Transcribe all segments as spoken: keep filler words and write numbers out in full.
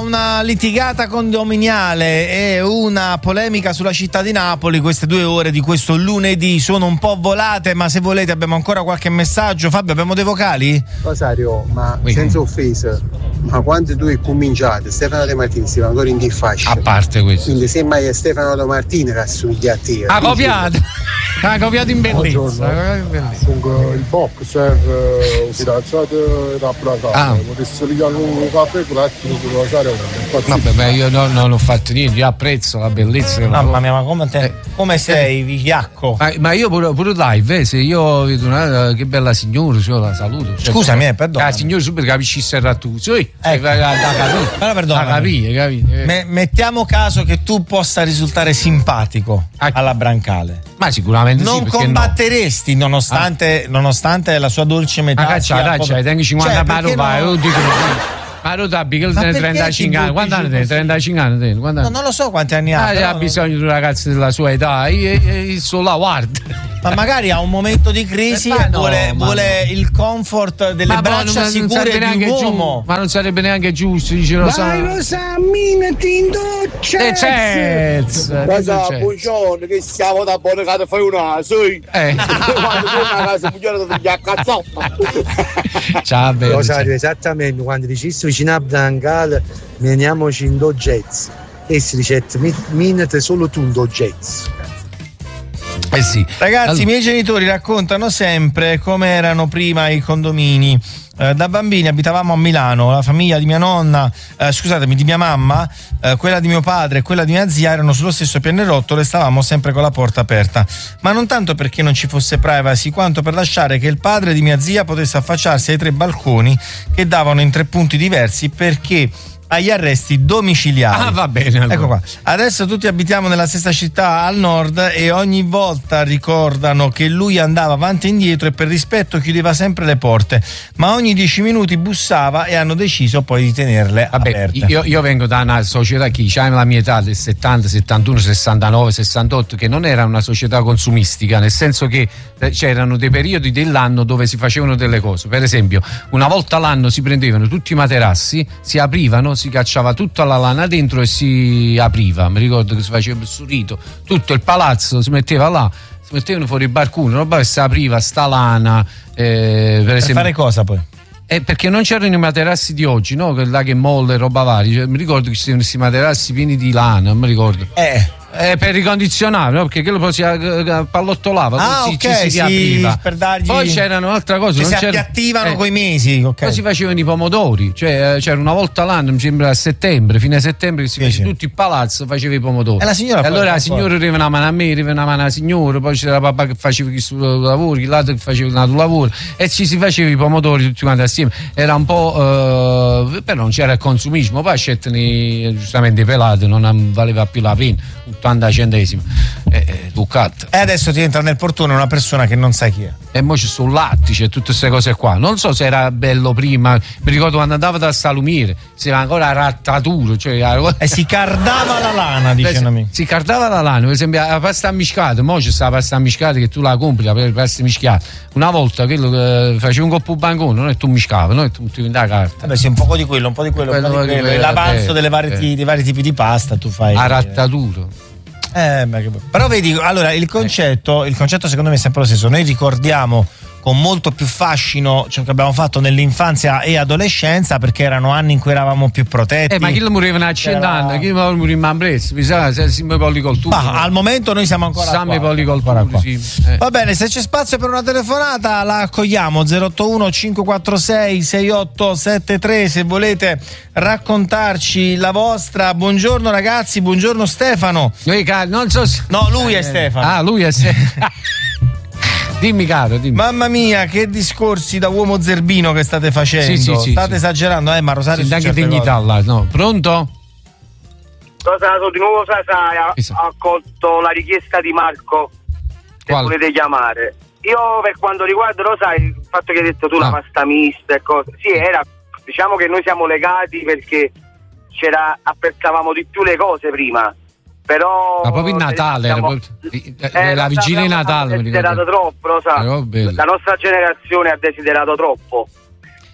una litigata condominiale e una polemica sulla città di Napoli, queste due ore di questo lunedì sono un po' volate, ma se volete abbiamo ancora qualche messaggio. Fabio, abbiamo dei vocali? Rosario, ma oui. senza offesa, ma quando tu hai cominciato Stefano De Martini stava ancora in fascia, a parte questo, quindi semmai è Stefano De Martini che assomiglia a te, ha copiato ha copiato in bellezza. Comunque il boxer uh, fidanzato da Platano, ah. potesse richiamare un caffè con l'attimo di Rosario. Vabbè, ma io no, no, non ho fatto niente, io apprezzo la bellezza. Mamma mia, ma come, te, eh, come sei eh, vigliacco? Ma, ma io pure, pure live, eh, se io vedo una che bella signora, io la saluto. Cioè, scusami, eh, perdono. La signora subito capisci il serratù. Sì, ecco. Però perdono. Capire, capire. Me, mettiamo caso che tu possa risultare simpatico ah. alla Brancale. Ma sicuramente non sì, combatteresti no. nonostante, ah. nonostante la sua dolce metà. Ma caccia, caccia, tengo cinquanta cioè, vai, no? io dico. Ma Rotabbi che tiene trentacinque anni, quanti anni tiene? trentacinque anni? No, non lo so quanti anni ha. Ah, ha bisogno di un ragazzo della sua età, il suo guarda. Ma magari ha un momento di crisi e no, vuole, vuole no. il comfort delle ma braccia non, sicure non di un uomo. Giu, ma non sarebbe neanche giusto, dice lo sa. Vai, lo sa, minati in doccia. Cosa, buongiorno, che siamo da buone case fai una, sì. Eh. Quando sei una casa migliore da gli cazzotta. Ciao, bello. Rosario, esattamente, quando dicessi vicino a Brancale, veniamoci in do jazz. E si dice, minate solo tu in do jazz. Eh sì. Ragazzi, allora, i miei genitori raccontano sempre come erano prima i condomini. Eh, da bambini abitavamo a Milano, la famiglia di mia nonna, eh, scusatemi, di mia mamma, eh, quella di mio padre e quella di mia zia erano sullo stesso pianerottolo e stavamo sempre con la porta aperta. Ma non tanto perché non ci fosse privacy, quanto per lasciare che il padre di mia zia potesse affacciarsi ai tre balconi che davano in tre punti diversi perché agli arresti domiciliari. Ah, va bene. Allora. Ecco qua. Adesso tutti abitiamo nella stessa città al nord e ogni volta ricordano che lui andava avanti e indietro e per rispetto chiudeva sempre le porte, ma ogni dieci minuti bussava e hanno deciso poi di tenerle Vabbè, aperte. Io, io vengo da una società che c'ha la mia età del settanta, settantuno, sessantanove, sessantotto, che non era una società consumistica, nel senso che c'erano dei periodi dell'anno dove si facevano delle cose. Per esempio, una volta l'anno si prendevano tutti i materassi, si aprivano, si cacciava tutta la lana dentro e si apriva. Mi ricordo che si faceva il surrito, tutto il palazzo si metteva là, si mettevano fuori i barconi, roba che si apriva sta lana. Eh, per, per esempio, fare cosa poi? Eh, perché non c'erano i materassi di oggi, no? Là che molle, roba varia. Cioè, mi ricordo che ci c'erano questi materassi pieni di lana, non mi ricordo. Eh. Eh, per ricondizionare, no? Perché quello poi si pallottolava, ah, così okay, ci si sì, riapriva. Per dargli... Poi c'erano un'altra cosa, che non si c'era... appiattivano eh. coi mesi, okay. Poi si facevano i pomodori, cioè c'era una volta l'anno, mi sembra a settembre, fine settembre, che si faceva tutto il palazzo, faceva i pomodori. E la signora e allora la signora arriva una mano a me, arriva una mano alla signora, poi c'era papà che faceva il suo lavoro, l'altro che faceva il altro lavoro e ci si faceva i pomodori tutti quanti assieme. Era un po', eh, però non c'era il consumismo, poi scettano giustamente i pelati, non valeva più la pena, ottanta centesimi. Eh, eh, Ducat. E adesso ti entra nel portone una persona che non sai chi è. E mo ci sono latti, c'è tutte queste cose qua. Non so se era bello prima, mi ricordo quando andavo dal salumiere, si era ancora rattatura, cioè e si cardava la lana, dicono amici. Si cardava la lana, per esempio la pasta mischiata, mo c'è sta la pasta mischiata che tu la compri, la pasta mischiata. Una volta quello che faceva un coppo bancone, non è tu mischiava, no? E tu mettevi la carta. Vabbè, sì, un po' di quello, un po' di quello, quello, un po' di quello. L'avanzo eh, delle varie, eh. dei vari tipi di pasta tu fai. A rattatura. Eh, però vedi, allora il concetto, il concetto secondo me è sempre lo stesso. Noi ricordiamo con molto più fascino ciò che abbiamo fatto nell'infanzia e adolescenza, perché erano anni in cui eravamo più protetti. Eh, ma chi lo moriva a cent'anni, chi lo moriva in Brezzo, mi sa, siamo i policolturi. Ma al momento noi siamo ancora siamo qua. i policolturi, sì. eh. Va bene, se c'è spazio per una telefonata la accogliamo, zero otto uno cinque quattro sei sei otto sette tre, se volete raccontarci la vostra. Buongiorno ragazzi, buongiorno Stefano. Noi, non so se... No, lui è Stefano. Ah, lui è Stefano. Dimmi caro, dimmi. Mamma mia, che discorsi da uomo zerbino che state facendo. Sì, sì, sì, state sì. esagerando, eh, ma Rosario sì, anche dignità là, no. Pronto? Rosario, di nuovo Sasai ha esatto. accolto la richiesta di Marco, se Quale? volete chiamare. Io per quanto riguarda, lo sai, il fatto che hai detto tu, no. la pasta mista e cose, sì, era, diciamo che noi siamo legati perché c'era, apprezzavamo di più le cose prima. Però ma proprio il Natale siamo, era eh, la vigilia di Natale abbiamo desiderato troppo, lo sa. La nostra generazione ha desiderato troppo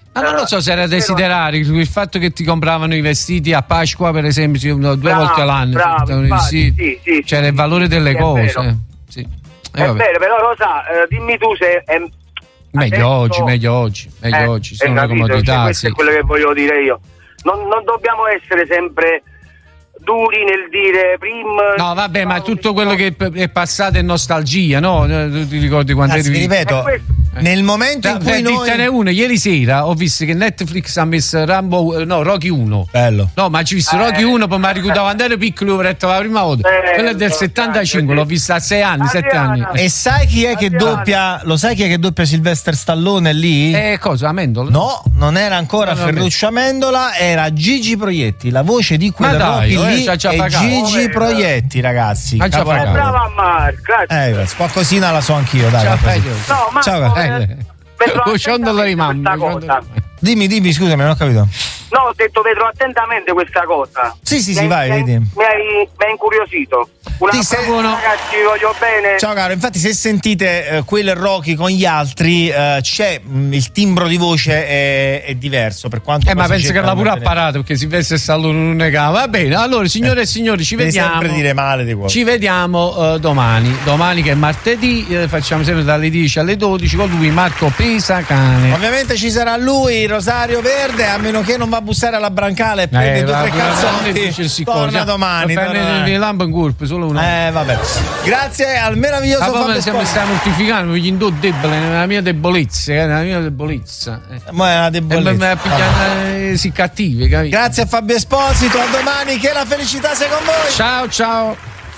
Ma non lo so se era desiderario il fatto che ti compravano i vestiti a Pasqua, per esempio, due bravo, volte all'anno. Bravo, infatti, sì, sì, c'era sì, il valore sì, delle sì, cose. È vero, sì. eh, è vero però lo sa, eh, dimmi tu se è meglio adesso, oggi, meglio oggi, meglio eh, oggi, sono capito, le comodità. cioè, questo sì. è quello che voglio dire io. Non, non dobbiamo essere sempre duri nel dire prima. No, vabbè, ma tutto quello che è passato è nostalgia, no? Ti ricordi quando Anzi, eri... ti ripeto, nel momento in cui noi Dittene uno, ieri sera ho visto che Netflix ha messo Rambo, no, Rocky uno. Bello. No, ma ci ho visto Eh. Rocky uno, poi mi ricordavo quando ero piccolo, ho detto la prima volta. Eh, Quello è del no, settantacinque, sì. l'ho vista a sei anni, sette anni. Adriana. E sai chi è che Adriano. doppia? Lo sai chi è che doppia Sylvester Stallone lì? Eh, cosa, Amendola? No, non era ancora No, no, Ferruccio Amendola, era Gigi Proietti, la voce di quel Ma dai, Rocky eh, lì c'ha già è pagato. Gigi Oh, Proietti, ragazzi. Ma c'ha Capolavoro. pagato. Brava Marco, grazie. Eh, ragazzi, qualcosina la so anch'io, dai. Ciao, qualcosina. Fabio. No, ma Ciao, eh. vedrò Cosciondolo di attentamente mamma, questa cosciondolo cosa. di mamma. Dimmi, dimmi, scusami, non ho capito. No, ho detto vedrò attentamente questa cosa. Sì, sì, Mi sì, hai- vai, mi hai- vedi. Mi hai, mi hai incuriosito. Un Ti abbraccio, sei- ragazzi, vi voglio bene. Ciao caro, infatti se sentite eh, quel Rocky con gli altri eh, c'è mh, il timbro di voce è, è diverso per quanto Eh, ma poi si penso che cerca l'ha di pure mantenere. apparato perché Silvestre Stallone non negava. Va bene, allora signore e signori, ci Devi vediamo. sempre dire male di qualcosa. Ci vediamo eh, domani. Domani che è martedì, eh, facciamo sempre dalle dieci alle dodici con lui, Marco Pesacane. Ovviamente ci sarà lui, Rosario Verde, a meno che non va a bussare alla brancale e prende due o tre canzoni. Torna domani. torna- Il lampo in colpo, solo uno. Eh vabbè. Grazie al meraviglioso Ma poi Fabio mi sembra Esposito. stai mortificando, mi indò debole, nella mia debolezza, eh, nella mia debolezza. Eh. Ma è una E mi- mi debolezza. pigliano, eh, si cattivi, capito? Grazie a Fabio Esposito, a domani, che la felicità sia con voi. Ciao, ciao.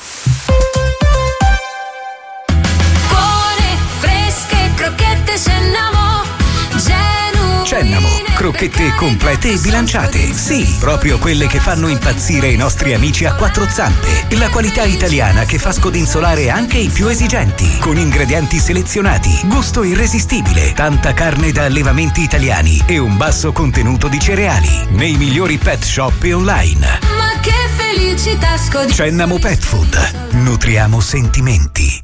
Buone, fresche, crocchette Cennamo, genuine. Cennamo, crocchette complete e bilanciate. Sì, proprio quelle che fanno impazzire i nostri amici a quattro zampe. La qualità italiana che fa scodinzolare anche i più esigenti. Con ingredienti selezionati, gusto irresistibile, tanta carne da allevamenti italiani e un basso contenuto di cereali. Nei migliori pet shop e online. Ma che felicità scodinzolare. Cennamo Pet Food. Nutriamo sentimenti.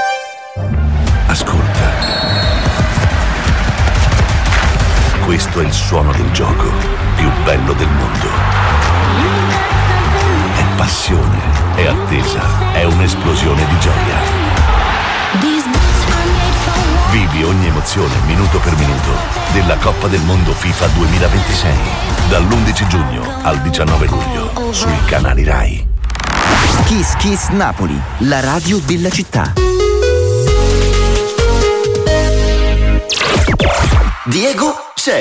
Ascolta. Questo è il suono del gioco più bello del mondo. È passione, è attesa, è un'esplosione di gioia. Vivi ogni emozione minuto per minuto della Coppa del Mondo FIFA duemilaventisei dall'undici giugno al diciannove luglio sui canali Rai. Kiss Kiss Napoli, la radio della città. Diego c'è.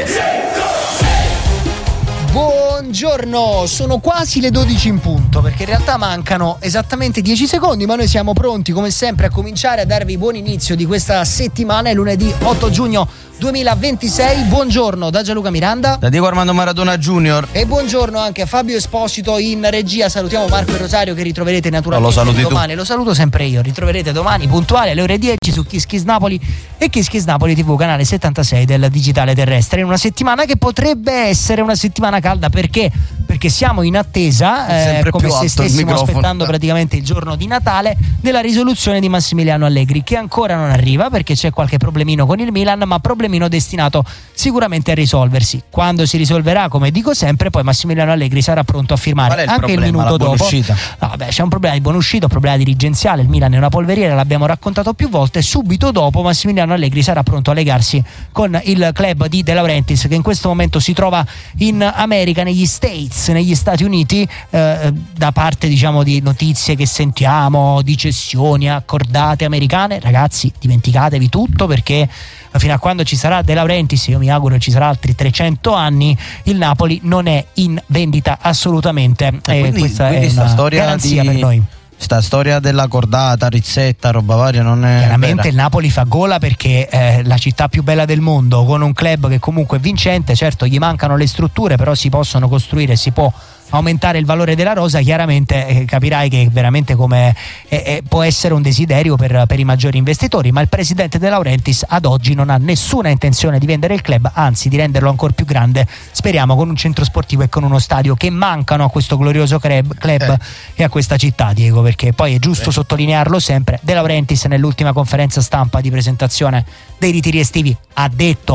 Buongiorno, sono quasi le dodici in punto perché in realtà mancano esattamente dieci secondi, ma noi siamo pronti come sempre a cominciare a darvi buon inizio di questa settimana. È lunedì otto giugno duemilaventisei. Buongiorno da Gianluca Miranda, Da Diego Armando Maradona Junior. e buongiorno anche a Fabio Esposito in regia. Salutiamo Marco e Rosario che ritroverete naturalmente No, lo saluti tu. domani. Lo saluto sempre io. Ritroverete domani puntuale alle ore dieci su Kiss Kiss Napoli e Kiss Kiss Napoli tivù, canale settantasei del digitale terrestre. In una settimana che potrebbe essere una settimana calda perché perché siamo in attesa, eh, Sempre come più se alto il stessimo microfono. aspettando praticamente il giorno di Natale, della risoluzione di Massimiliano Allegri, che ancora non arriva perché c'è qualche problemino con il Milan, ma problemino destinato sicuramente a risolversi. Quando si risolverà, come dico sempre, poi Massimiliano Allegri sarà pronto a firmare. Qual è il anche il problema? minuto La dopo. buonuscita? No, vabbè, c'è un problema di buonuscita, un problema dirigenziale. Il Milan è una polveriera, l'abbiamo raccontato più volte. Subito dopo Massimiliano Allegri sarà pronto a legarsi con il club di De Laurentiis, che in questo momento si trova in America, negli States, negli Stati Uniti, eh, da parte diciamo di notizie che sentiamo di cessioni accordate americane. Ragazzi, dimenticatevi tutto, perché fino a quando ci sarà De Laurentiis, io mi auguro ci sarà altri trecento anni, il Napoli non è in vendita assolutamente. E E quindi- questa quindi è sta una storia garanzia di- per noi. Sta storia della cordata, rizzetta, roba varia non è Chiaramente vera. il Napoli fa gola perché è la città più bella del mondo, con un club che comunque è vincente. Certo, gli mancano le strutture, però si possono costruire, si può aumentare il valore della rosa. Chiaramente eh, capirai che veramente come eh, eh, può essere un desiderio per, per i maggiori investitori, ma il presidente De Laurentiis ad oggi non ha nessuna intenzione di vendere il club, anzi di renderlo ancora più grande, speriamo con un centro sportivo e con uno stadio che mancano a questo glorioso club, club Eh. e a questa città, Diego, perché poi è giusto sottolinearlo sempre. De Laurentiis nell'ultima conferenza stampa di presentazione dei ritiri estivi ha detto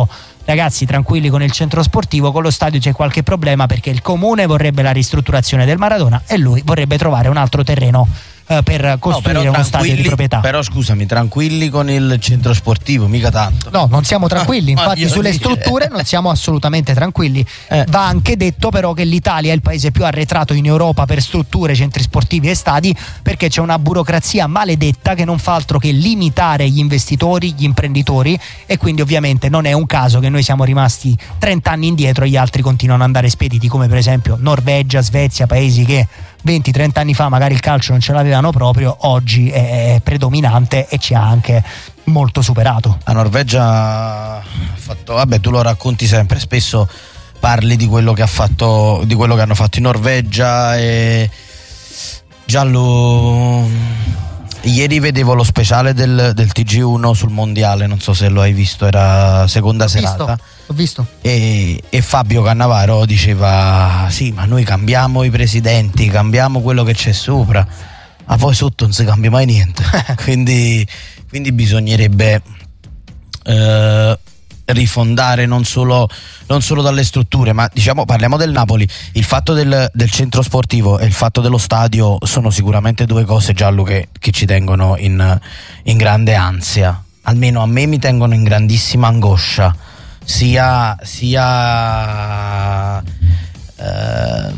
ragazzi tranquilli con il centro sportivo, con lo stadio c'è qualche problema perché il comune vorrebbe la ristrutturazione del Maradona e lui vorrebbe trovare un altro terreno eh, per costruire no, uno stadio di proprietà. Però scusami, tranquilli con il centro sportivo, mica tanto. No, non siamo tranquilli, infatti sulle dire. strutture non siamo assolutamente tranquilli. Eh. Va anche detto però che l'Italia è il paese più arretrato in Europa per strutture, centri sportivi e stadi, perché c'è una burocrazia maledetta che non fa altro che limitare gli investitori, gli imprenditori, e quindi ovviamente non è un caso che noi siamo rimasti trenta anni indietro e gli altri continuano ad andare spediti, come per esempio Norvegia, Svezia, paesi che venti trenta anni fa magari il calcio non ce l'avevano proprio, oggi è predominante e ci ha anche molto superato. La Norvegia ha fatto, vabbè, tu lo racconti sempre, spesso parli di quello che ha fatto, di quello che hanno fatto in Norvegia. E Giallo, ieri vedevo lo speciale del, del T G uno sul mondiale, non so se lo hai visto, era seconda L'ho serata. Visto, l'ho visto. E, e Fabio Cannavaro diceva: sì, ma noi cambiamo i presidenti, cambiamo quello che c'è sopra, ma poi sotto non si cambia mai niente. quindi, quindi bisognerebbe eh, rifondare non solo, non solo dalle strutture, ma diciamo, parliamo del Napoli. Il fatto del, del centro sportivo e il fatto dello stadio sono sicuramente due cose, Giallo, che, che ci tengono in, in grande ansia, almeno a me mi tengono in grandissima angoscia, sia sia eh,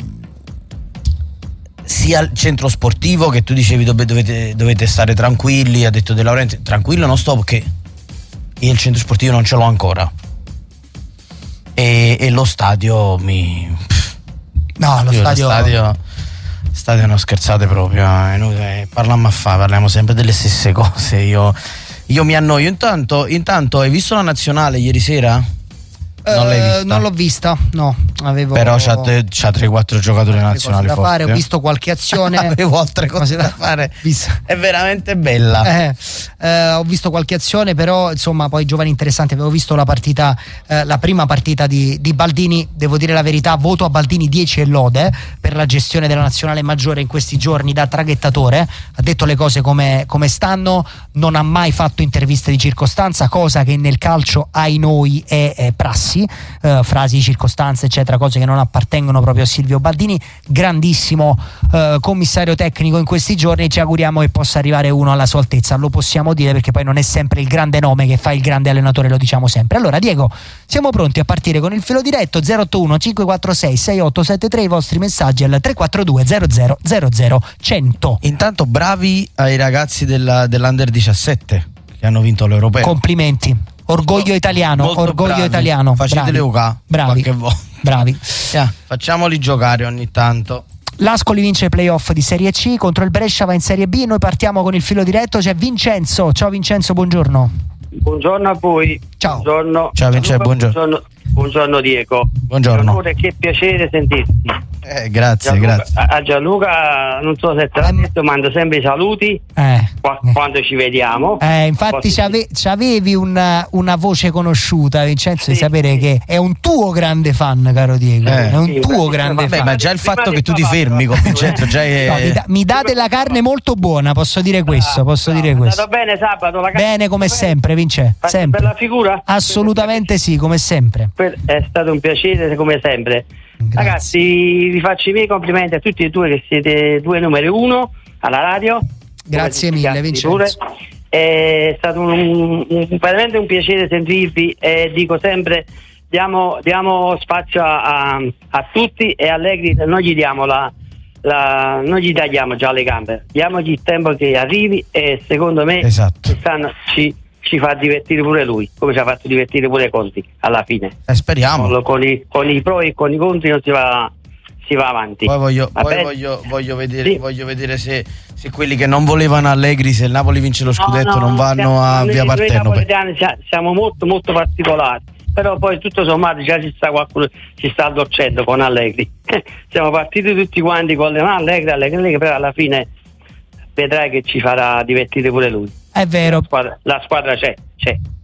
sia il centro sportivo, che tu dicevi dove dovete, dovete stare tranquilli, ha detto De Laurentiis, tranquillo non sto, perché io il centro sportivo non ce l'ho ancora, e, e lo stadio mi no lo io stadio... lo stadio stadio non scherzate proprio, è inutile, parliamo a fa, parliamo sempre delle stesse cose, io io mi annoio. Intanto, intanto hai visto la nazionale ieri sera? Non l'hai vista? Uh, non l'ho vista, no. Avevo... Però c'ha, te, c'ha tre quattro giocatori nazionali da forti, fare, eh? ho visto qualche azione. Avevo altre cose da fare. Visto. È veramente bella. Eh, eh, ho visto qualche azione, però insomma poi giovani interessanti. Avevo visto la partita, eh, la prima partita di, di Baldini. Devo dire la verità, voto a Baldini dieci e lode per la gestione della nazionale maggiore in questi giorni da traghettatore. Ha detto le cose come, come stanno, non ha mai fatto interviste di circostanza, cosa che nel calcio ai noi è, è prassi. Uh, frasi di circostanza eccetera, cose che non appartengono proprio a Silvio Baldini. Grandissimo uh, commissario tecnico in questi giorni, ci auguriamo che possa arrivare uno alla sua altezza, lo possiamo dire perché poi non è sempre il grande nome che fa il grande allenatore, lo diciamo sempre. Allora Diego, siamo pronti a partire con il filo diretto. Zero otto uno cinque quattro sei sei otto sette tre, i vostri messaggi al tre quattro due zero zero zero zero cento. Intanto bravi ai ragazzi della, dell'Under diciassette che hanno vinto l'Europeo, complimenti. Orgoglio italiano, molto orgoglio bravi. italiano. Facetele U K bravi, qualche volta. bravi. Yeah, facciamoli giocare ogni tanto. L'Ascoli vince i playoff di Serie C contro il Brescia, va in Serie B. Noi partiamo con il filo diretto, c'è Vincenzo. Ciao Vincenzo, buongiorno. Buongiorno a voi. Ciao. Buongiorno. Ciao Vincenzo, buongiorno. buongiorno. Buongiorno Diego. Buongiorno. Amore, che piacere sentirti. Eh, grazie, Gianluca, grazie. A Gianluca, non so se te l'ha detto, mando sempre i saluti eh. qua, quando ci vediamo. Eh, infatti c'ave, c'avevi una, una voce conosciuta, Vincenzo, sì, di sapere sì. che è un tuo grande fan, caro Diego. Eh. È un sì, tuo beh, grande vabbè, fan. ma già il fatto che tu ti fermi con Vincenzo già è... No, mi, da, mi dà della carne molto buona, posso dire questo, posso no, dire è questo. andato bene sabato la carne. Bene come sempre, Vince. Sempre. Per la figura? Assolutamente sì, come sempre. Per, è stato un piacere come sempre. Grazie. Ragazzi, vi faccio i miei complimenti a tutti e due, che siete due numeri uno alla radio. Grazie mille Vincenzo. Pure. È stato un, un, veramente un piacere sentirvi, e dico sempre diamo, diamo spazio a, a, a tutti, e Allegri noi gli diamo la, la non gli tagliamo già le gambe, diamogli il tempo che arrivi, e secondo me esatto. quest'anno ci ci fa divertire pure lui, come ci ha fatto divertire pure Conti alla fine. Eh, speriamo. Con, con, i, con i pro e con i contri non si va, si va avanti. Poi voglio, poi voglio, voglio vedere, sì. voglio vedere se, se quelli che non volevano Allegri, se il Napoli vince lo scudetto, no, no, non vanno siamo, a noi, via Partenopea. Noi napoletani siamo molto molto particolari, però poi tutto sommato già ci sta qualcuno, ci sta addolcendo con Allegri. Siamo partiti tutti quanti con le mani Allegri, Allegri, Allegri, però alla fine vedrai che ci farà divertire pure lui. È vero. La squadra, la squadra c'è, c'è.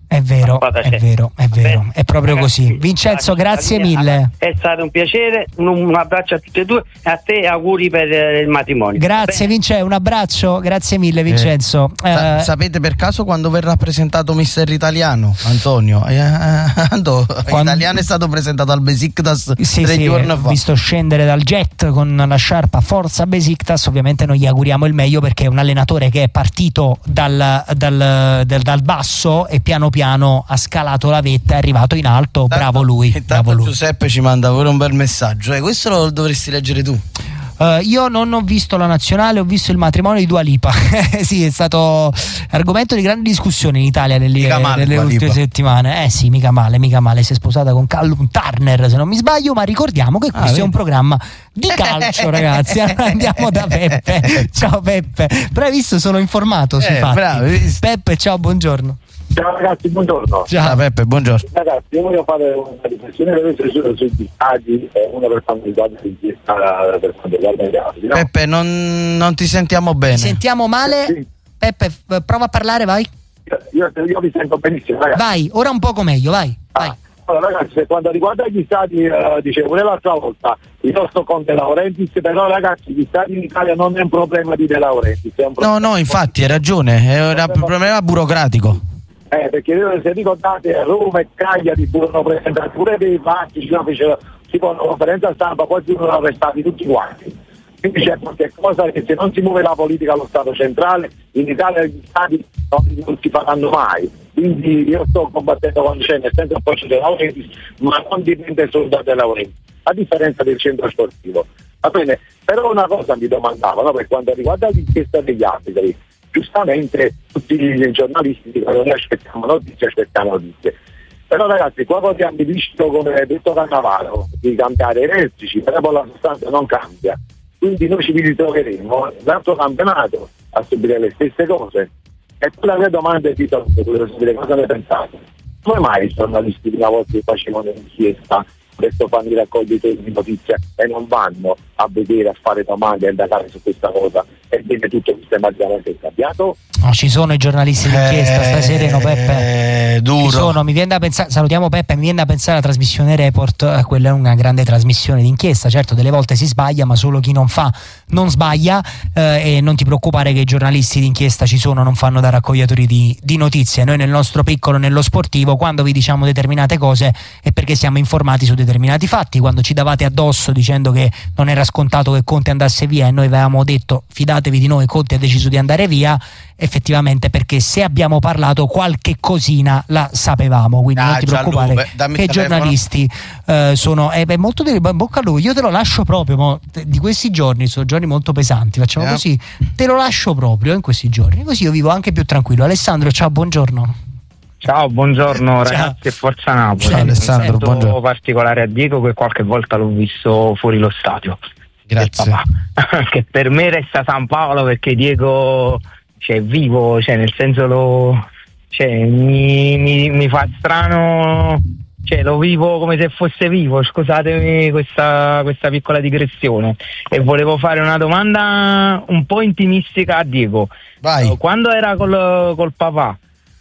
È vero, è vero, è vero, è proprio Ragazzi, così. Vincenzo, grazie mille. È stato un piacere, un, un abbraccio a tutti e due e a te auguri per eh, il matrimonio. Grazie Vincenzo, un abbraccio, grazie mille Vincenzo. Eh, sa- Eh, sapete per caso quando verrà presentato mister Italiano, Antonio? Eh, Ando, Quando- Italiano è stato presentato al Besiktas Sì, tre sì, giorni ho fa. visto scendere dal jet con la sciarpa Forza Besiktas. Ovviamente noi gli auguriamo il meglio, perché è un allenatore che è partito dal, dal, dal, dal basso e piano piano ha scalato la vetta, è arrivato in alto. Bravo lui, Intanto bravo lui. Giuseppe ci manda pure un bel messaggio. Eh, questo lo dovresti leggere tu. Uh, io non ho visto la nazionale, ho visto il matrimonio di Dua Lipa. Sì, è stato argomento di grande discussione in Italia nelle, Mica male, nelle Dua ultime Lipa. settimane. Eh sì, mica male, mica male. Si è sposata con Callum Turner, se non mi sbaglio, ma ricordiamo che questo Ah, è vedi. un programma di calcio, ragazzi. Allora andiamo da Peppe. Ciao Peppe. Però hai visto, sono informato sui Eh, fatti. bravo, hai visto? Peppe, ciao, buongiorno. Ciao ragazzi, buongiorno. Ciao Peppe, buongiorno. Ragazzi, io voglio fare una riflessione veloce su- sugli stadi, eh, una per quanto riguarda l'inchiesta, per quanto riguarda i casi, no? Peppe, non, non ti sentiamo bene. Ti sentiamo male? Sì. Peppe, f- prova a parlare, vai. Io, io vi sento benissimo, ragazzi. Vai, ora un poco meglio, vai. vai. Ah, allora, ragazzi, per quanto riguarda gli stadi, eh, dicevo pure l'altra volta, il nostro Conte Laurentiis, però ragazzi, gli stadi in Italia non è un problema di De Laurentiis, è un No, problema no, infatti hai ragione, è un problema burocratico. Eh, perché se ricordate Roma e Cagliari furono presentati pure dei fatti, ci fecero tipo una conferenza stampa, poi furono arrestati tutti quanti. Quindi c'è qualche cosa che se non si muove la politica allo Stato centrale, in Italia gli stati non, non si faranno mai. Quindi io sto combattendo con c'è, nel senso poi c'è De Laurentiis, ma non dipende solo da De Laurentiis, a differenza del centro sportivo. Va bene, però una cosa mi domandavo, no, per quanto riguarda l'inchiesta degli arbitri, giustamente tutti i giornalisti dicono noi aspettiamo notizie, aspettiamo notizie. Però ragazzi, qua abbiamo visto, come ha detto Cannavaro, di cambiare i vertici, però poi la sostanza non cambia. Quindi noi ci ritroveremo l'altro campionato a subire le stesse cose. E poi la mia domanda è di solito, volevo sapere cosa ne pensate. Come mai i giornalisti una volta che facevano l'inchiesta, adesso fanno i raccoglitori di notizie e non vanno a vedere, a fare domande, a indagare su questa cosa e viene tutto sistematicamente cambiato? No, ci sono i giornalisti d'inchiesta, stai sereno Peppe. Eh, duro. Ci sono, mi viene da pensare, salutiamo Peppe, mi viene da pensare alla trasmissione Report, eh, quella è una grande trasmissione d'inchiesta, certo delle volte si sbaglia, ma solo chi non fa non sbaglia, eh, e non ti preoccupare che i giornalisti d'inchiesta ci sono, non fanno da raccogliatori di, di notizie. Noi nel nostro piccolo, nello sportivo, quando vi diciamo determinate cose è perché siamo informati su determinati fatti. Quando ci davate addosso dicendo che non era scontato che Conte andasse via e noi avevamo detto fidatevi di noi, Conte ha deciso di andare via, effettivamente perché se abbiamo parlato qualche cosina la sapevamo, quindi Ah, non ti preoccupare Gianluca, dammi che il i telefono. giornalisti eh, sono eh, beh, molto di in bocca a lui, io te lo lascio proprio mo, te- di questi giorni, sono giorni molto pesanti, facciamo Yeah. così, te lo lascio proprio in questi giorni, così io vivo anche più tranquillo. Alessandro, ciao, buongiorno. Ciao, buongiorno Ciao. ragazzi e Forza Napoli. Ciao, Alessandro, Un saluto buongiorno. particolare a Diego che qualche volta l'ho visto fuori lo stadio. Grazie. Del papà. Che per me resta San Paolo perché Diego cioè, è vivo, cioè, nel senso lo cioè, mi, mi, mi fa strano, cioè, lo vivo come se fosse vivo, scusatemi questa, questa piccola digressione. E volevo fare una domanda un po' intimistica a Diego. Vai. Uh, Quando era col, col papà,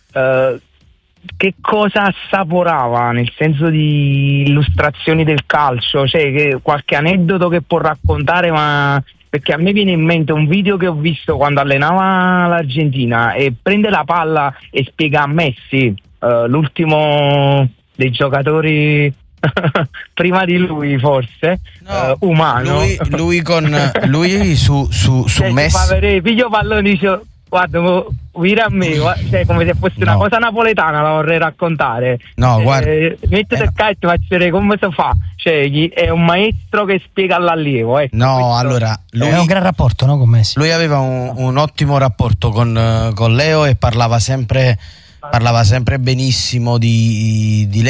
uh, che cosa assaporava nel senso di illustrazioni del calcio, cioè che qualche aneddoto che può raccontare, ma perché a me viene in mente un video che ho visto quando allenava l'Argentina e prende la palla e spiega a Messi, uh, l'ultimo dei giocatori prima di lui forse, No, uh, umano, Lui, lui con lui su, su, su cioè, Messi. fa vedere, piglio pallone, dice guarda, mo- vira a me, gua- cioè, come se fosse una No. cosa napoletana, la vorrei raccontare. No, Eh, guarda. mettete il calcio e faccio vedere come si fa, cioè gli- è un maestro che spiega all'allievo, ecco. No, Questo- allora lui, È un gran rapporto, no, con Messi? lui aveva un, un ottimo rapporto con, eh, con Leo e parlava sempre, parlava sempre benissimo di, di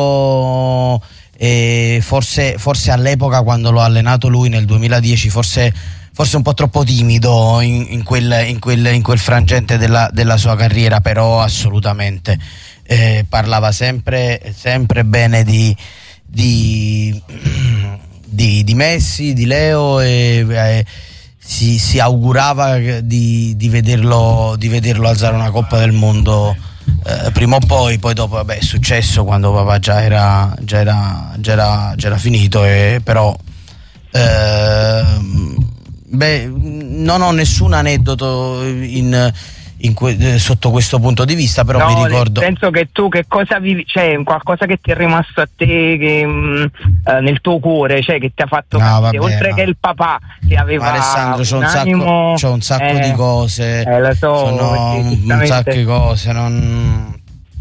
Leo. E forse, forse all'epoca quando l'ho allenato lui nel duemiladieci, forse, forse un po' troppo timido in, in, quel, in, quel, in quel frangente della, della sua carriera, però assolutamente eh, parlava sempre, sempre bene di, di, di, di Messi, di Leo e eh, si, si augurava di, di, vederlo, di vederlo alzare una Coppa del Mondo eh, prima o poi, poi dopo vabbè, è successo quando papà già era, già era, già era, già era finito, e però eh, beh, non ho nessun aneddoto in, in que- sotto questo punto di vista, però no, mi ricordo. Nel senso che tu che cosa vivi, cioè qualcosa che ti è rimasto a te che, mh, eh, nel tuo cuore, cioè che ti ha fatto No, capire, vabbè, oltre ma- che il papà che aveva Ma Alessandro, c'ho un, un sacco, animo, c'ho un sacco eh, di cose, eh, lo so, sono perché un giustamente- sacco di cose, non...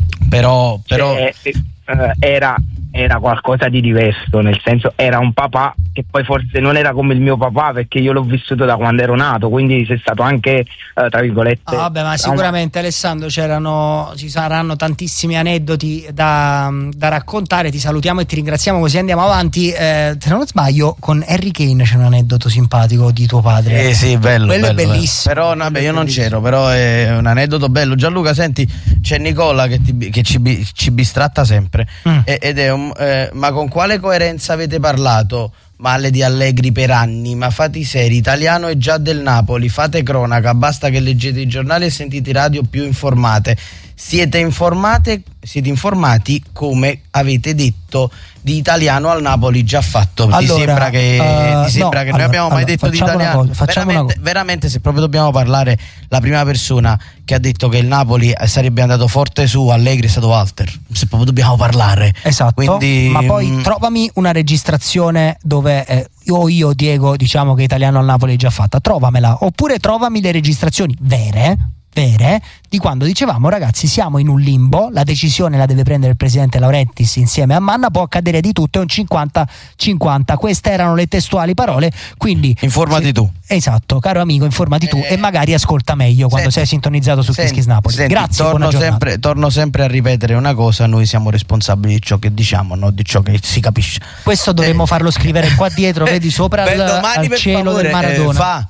però, però... Cioè, eh, eh, era, era qualcosa di diverso, nel senso era un papà che poi forse non era come il mio papà, perché io l'ho vissuto da quando ero nato, quindi sei stato anche eh, tra virgolette Ah, vabbè, ma sicuramente Alessandro c'erano, ci saranno tantissimi aneddoti da, da raccontare. Ti salutiamo e ti ringraziamo, così andiamo avanti. Eh, se non sbaglio, con Harry Kane c'è un aneddoto simpatico di tuo padre. Eh sì, bello, quello bello, è bellissimo. bello. Però vabbè, io non c'ero, però è un aneddoto bello. Gianluca, senti, c'è Nicola che, ti, che ci, bi- ci bistratta sempre Mm. e- ed è un, eh, ma con quale coerenza avete parlato male di Allegri per anni? Ma fate i seri, Italiano è già del Napoli, fate cronaca, basta che leggete i giornali e sentite radio più informate. Siete informate, siete informati come avete detto di Italiano al Napoli già fatto. Ti Allora, sembra che, uh, ti sembra no, che allora, noi abbiamo mai allora, detto di facciamo una Italiano? cosa, facciamo una veramente, veramente, se proprio dobbiamo parlare, la prima persona che ha detto che il Napoli sarebbe andato forte su Allegri è stato Walter. Se proprio dobbiamo parlare. Esatto. Quindi, ma poi mh, trovami una registrazione dove eh, o io Diego diciamo che Italiano al Napoli è già fatta, trovamela, oppure trovami le registrazioni vere vere di quando dicevamo ragazzi siamo in un limbo, la decisione la deve prendere il presidente Laurentiis insieme a Manna, può accadere di tutto, è un cinquanta cinquanta, queste erano le testuali parole, quindi informati se, tu. Esatto, caro amico, informati tu Eh, e magari ascolta meglio quando senti, sei sintonizzato su senti, Kiss Kiss Napoli. senti, Grazie, torno buona giornata. sempre, torno sempre a ripetere una cosa: noi siamo responsabili di ciò che diciamo, non di ciò che si capisce. Questo dovremmo Eh, farlo scrivere qua dietro, vedi, sopra beh, al, domani, al per cielo favore, del Maradona. eh, fa.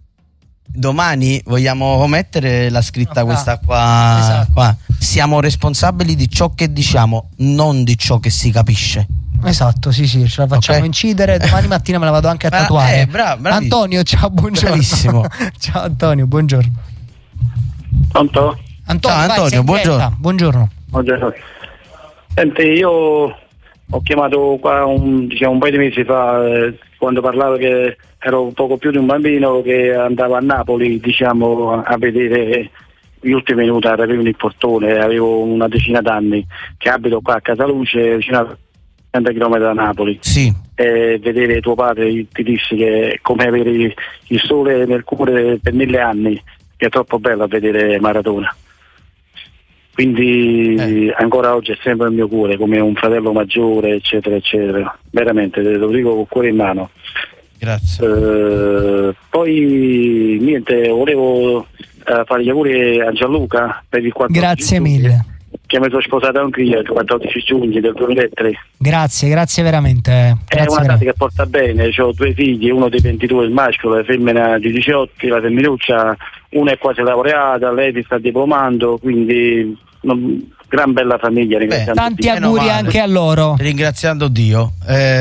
Domani vogliamo mettere la scritta No, questa qua, esatto. qua. Siamo responsabili di ciò che diciamo, non di ciò che si capisce. Esatto, sì, sì, ce la facciamo Ok. incidere. Domani mattina me la vado anche a Bra- tatuare. eh, bra- bravissimo. Antonio, ciao, buongiorno. Bravissimo. Ciao Antonio, buongiorno. Pronto? Antonio, Ciao, vai, Antonio, sei in buongiorno. diretta. Buongiorno. Buongiorno. Senti, io ho chiamato qua un, diciamo, un paio di mesi fa, eh, quando parlavo che ero poco più di un bambino che andava a Napoli, diciamo, a vedere gli ultimi minuti, avevo un importone, avevo una decina d'anni, che abito qua a Casaluce, vicino a trenta chilometri da Napoli. Sì. E vedere tuo padre, ti dissi che è come avere il sole nel cuore per mille anni, che è troppo bello a vedere Maradona. Quindi Eh. ancora oggi è sempre il mio cuore, come un fratello maggiore, eccetera, eccetera. Veramente, te lo dico col cuore in mano. Grazie. Eh, poi niente, volevo eh, fare gli auguri a Gianluca per il quattordici Grazie giugno, mille. che mi sono sposato anche io il quattordici giugno del duemilatré. Grazie, grazie veramente. È Grazie una data veramente. che porta bene, ho due figli, uno dei ventidue il maschio, la femmina di diciotto, la femminuccia, una è quasi laureata, lei si sta diplomando, quindi non- gran bella famiglia. ringraziando Tanti Dio. auguri male. anche a loro. Ringraziando Dio.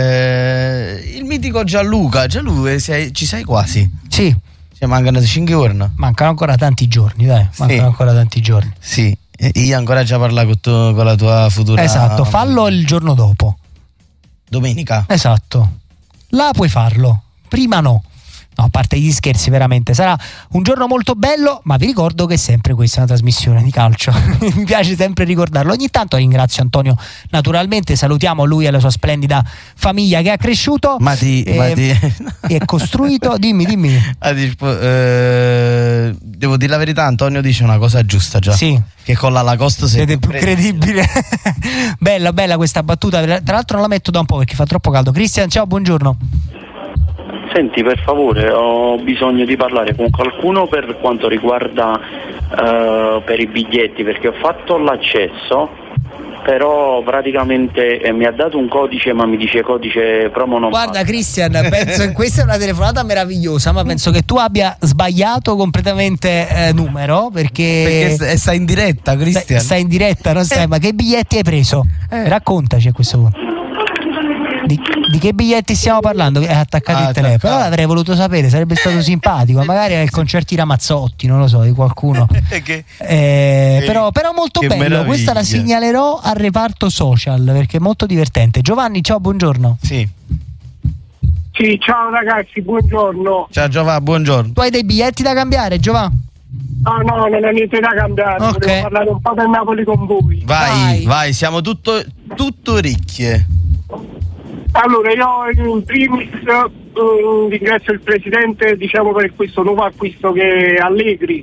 Eh, il mitico Gianluca, Gianluca, sei- ci sei quasi. Sì, Ci mancano cinque giorni. mancano ancora tanti giorni, dai, mancano Sì. ancora tanti giorni. Sì. E io ancora già parlo con, tu- con la tua futura. Esatto, fallo il giorno dopo. Domenica. Esatto. Là puoi farlo, prima no. No, a parte gli scherzi, veramente sarà un giorno molto bello, ma vi ricordo che sempre questa è una trasmissione di calcio. Mi piace sempre ricordarlo. Ogni tanto ringrazio Antonio, naturalmente salutiamo lui e la sua splendida famiglia che ha cresciuto Ma ti. e, ma ti- e costruito. Dimmi, dimmi. a dispo- eh, devo dire la verità, Antonio dice una cosa giusta già. Sì. Che con la Lacoste sei Siete più credibile. Bella, bella questa battuta. Tra l'altro non la metto da un po' perché fa troppo caldo. Cristian, ciao, buongiorno. Senti, per favore, ho bisogno di parlare con qualcuno per quanto riguarda eh, per i biglietti, perché ho fatto l'accesso, però praticamente eh, mi ha dato un codice, ma mi dice codice promo non Guarda passa. Cristian, penso che questa è una telefonata meravigliosa, ma penso che tu abbia sbagliato completamente eh, numero, perché, Perché sta- sta in diretta, Cristian. Stai, stai in diretta, non sai, Eh. ma che biglietti hai preso? Eh. Raccontaci a questo punto. Di, di che biglietti stiamo parlando? È attaccato Ah, il telefono. Però attaccato. l'avrei voluto sapere, sarebbe stato simpatico. Magari al concerti Ramazzotti, non lo so, di qualcuno. che, Eh, però, però molto che bello. meraviglia. Questa la segnalerò al reparto social perché è molto divertente. Giovanni, ciao, buongiorno. Sì. Sì, ciao ragazzi, buongiorno. Ciao Giovanni, buongiorno. Tu hai dei biglietti da cambiare, Giovanni? No, no, non ho niente da cambiare, Ok. volevo parlare un po' del Napoli con voi. Vai, Vai. vai, siamo tutto, tutto ricchie. Allora, io in primis eh, ringrazio il Presidente, diciamo, per questo nuovo acquisto che è Allegri,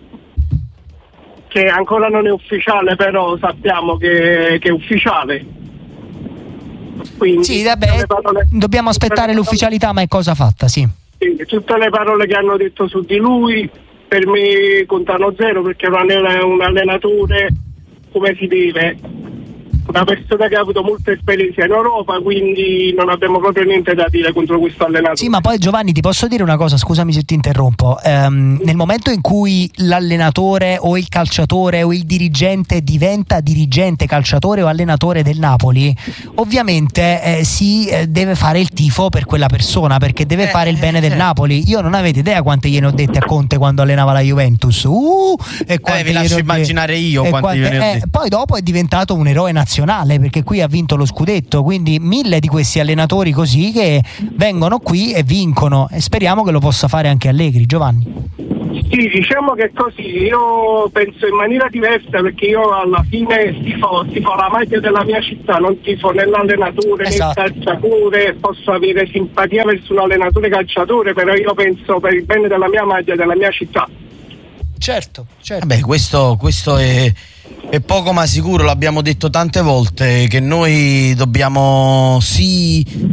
che ancora non è ufficiale, però sappiamo che, che è ufficiale. Quindi, Sì, tutte vabbè, le parole- dobbiamo aspettare l'ufficialità, ma è cosa fatta, sì. sì, tutte le parole che hanno detto su di lui per me contano zero, perché non è un allenatore come si deve, una persona che ha avuto molta esperienza in Europa, quindi non abbiamo proprio niente da dire contro questo allenatore. Sì, ma poi Giovanni ti posso dire una cosa, scusami se ti interrompo. Ehm, nel momento in cui l'allenatore o il calciatore o il dirigente diventa dirigente, calciatore o allenatore del Napoli, ovviamente eh, si eh, deve fare il tifo per quella persona, perché deve Eh, fare il bene eh, del eh. Napoli. Io non avete idea quante gliene ho dette a Conte quando allenava la Juventus. Uh, e quante vi lascio gliene ho de- immaginare io e quanti quante- gliene ho eh, dette. Poi dopo è diventato un eroe nazionale, perché qui ha vinto lo scudetto, quindi mille di questi allenatori così che vengono qui e vincono, e speriamo che lo possa fare anche Allegri. Giovanni. Sì, diciamo che così, io penso in maniera diversa, perché io alla fine tifo, tifo la maglia della mia città, non tifo né l'allenatore Esatto. né il calciatore, posso avere simpatia verso un allenatore calciatore, però io penso per il bene della mia maglia, della mia città. Certo, certo. Vabbè, questo, questo è, è poco ma sicuro, l'abbiamo detto tante volte, che noi dobbiamo sì